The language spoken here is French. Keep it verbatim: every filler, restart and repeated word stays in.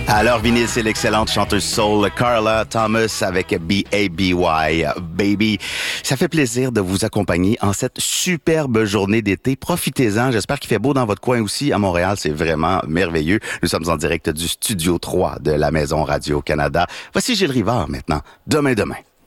Alors, vinyle, c'est l'excellente chanteuse soul Carla Thomas avec B A B Y Baby. Ça fait plaisir de vous accompagner en cette superbe journée d'été. Profitez-en. J'espère qu'il fait beau dans votre coin aussi. À Montréal, c'est vraiment merveilleux. Nous sommes en direct du Studio trois de la Maison Radio-Canada. Voici Gilles Rivard maintenant. Demain, demain.